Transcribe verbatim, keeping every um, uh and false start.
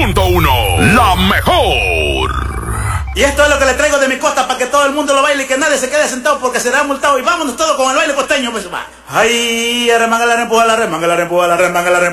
punto uno. La mejor. Y esto es lo que le traigo de mi costa para que todo el mundo lo baile y que nadie se quede sentado porque será multado. Y vámonos todos con el baile costeño, pues va. Ay, arremanga la rempuja, la remanga la rempuja, la remanga la rempuja.